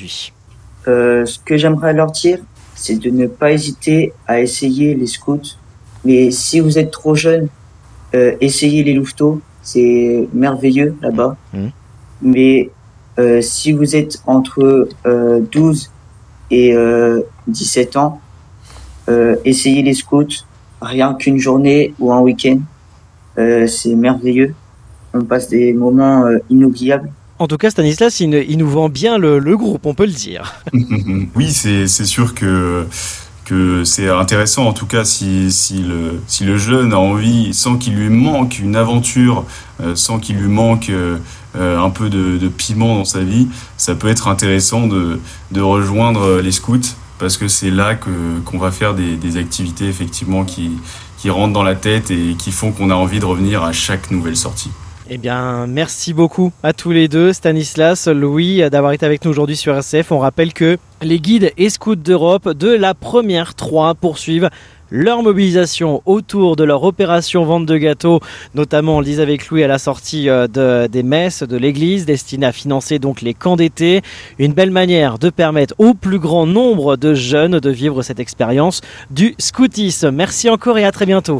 aujourd'hui. Ce que j'aimerais leur dire, c'est de ne pas hésiter à essayer les scouts. Mais si vous êtes trop jeune, essayez les louveteaux. C'est merveilleux là-bas. Mais si vous êtes entre 12 et 17 ans, essayez les scouts. Rien qu'une journée ou un week-end. C'est merveilleux. On passe des moments inoubliables. En tout cas, Stanislas, il nous vend bien le groupe, on peut le dire. Oui, c'est sûr que c'est intéressant, en tout cas, si le jeune a envie, sans qu'il lui manque une aventure, sans qu'il lui manque un peu de piment dans sa vie, ça peut être intéressant de rejoindre les scouts, parce que c'est là qu'on va faire des activités, effectivement, qui rentrent dans la tête et qui font qu'on a envie de revenir à chaque nouvelle sortie. Eh bien, merci beaucoup à tous les deux, Stanislas, Louis, d'avoir été avec nous aujourd'hui sur RCF. On rappelle que les guides et scouts d'Europe de la première 3 poursuivent leur mobilisation autour de leur opération vente de gâteaux, notamment, on le disait avec Louis, à la sortie des messes de l'église, destinée à financer donc les camps d'été. Une belle manière de permettre au plus grand nombre de jeunes de vivre cette expérience du scoutisme. Merci encore et à très bientôt.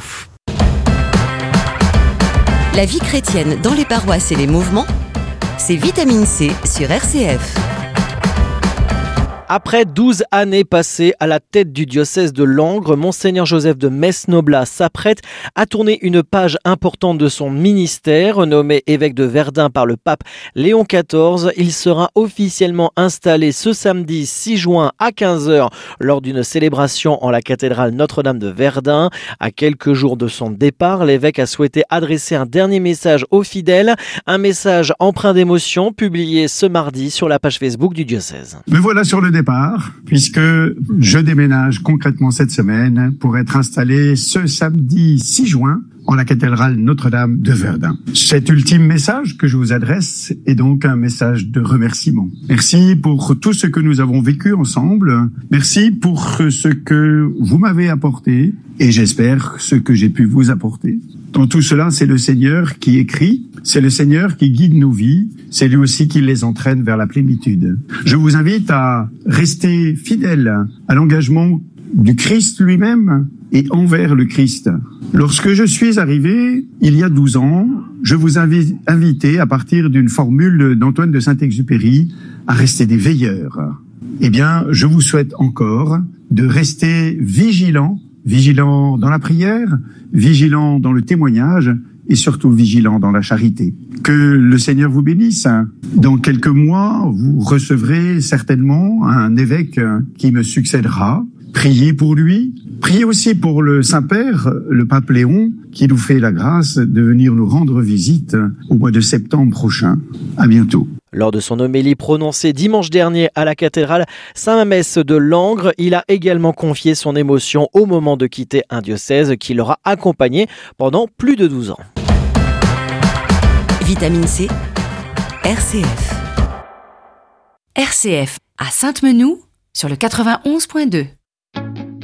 La vie chrétienne dans les paroisses et les mouvements, c'est Vitamine C sur RCF. Après 12 années passées à la tête du diocèse de Langres, Monseigneur Joseph de Metz-Noblat s'apprête à tourner une page importante de son ministère. Nommé évêque de Verdun par le pape Léon XIV, il sera officiellement installé ce samedi 6 juin à 15h lors d'une célébration en la cathédrale Notre-Dame de Verdun. À quelques jours de son départ, l'évêque a souhaité adresser un dernier message aux fidèles, un message empreint d'émotion publié ce mardi sur la page Facebook du diocèse. Me voilà sur le départ, puisque je déménage concrètement cette semaine pour être installé ce samedi 6 juin en la cathédrale Notre-Dame de Verdun. Cet ultime message que je vous adresse est donc un message de remerciement. Merci pour tout ce que nous avons vécu ensemble. Merci pour ce que vous m'avez apporté et j'espère ce que j'ai pu vous apporter. Dans tout cela, c'est le Seigneur qui écrit, c'est le Seigneur qui guide nos vies, c'est lui aussi qui les entraîne vers la plénitude. Je vous invite à rester fidèle à l'engagement du Christ lui-même et envers le Christ. Lorsque je suis arrivé, il y a 12 ans, je vous invité à partir d'une formule d'Antoine de Saint-Exupéry à rester des veilleurs. Eh bien, je vous souhaite encore de rester vigilants dans la prière, vigilants dans le témoignage et surtout vigilants dans la charité. Que le Seigneur vous bénisse. Dans quelques mois, vous recevrez certainement un évêque qui me succédera. Priez pour lui. Priez aussi pour le Saint-Père, le pape Léon, qui nous fait la grâce de venir nous rendre visite au mois de septembre prochain. À bientôt. Lors de son homélie prononcée dimanche dernier à la cathédrale Saint-Mamès de Langres, il a également confié son émotion au moment de quitter un diocèse qui l'aura accompagné pendant plus de 12 ans. Vitamine C, RCF. RCF à Sainte-Menou sur le 91.2.